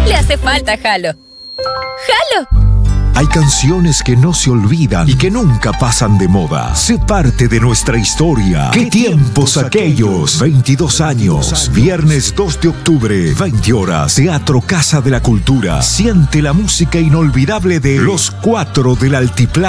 le hace falta Halo. ¡Halo! Hay canciones que no se olvidan y que nunca pasan de moda. Sé parte de nuestra historia. ¿Qué tiempos aquellos? 22 años. Viernes 2 de octubre, 20 horas. Teatro Casa de la Cultura. Siente la música inolvidable de Los Cuatro del Altiplano.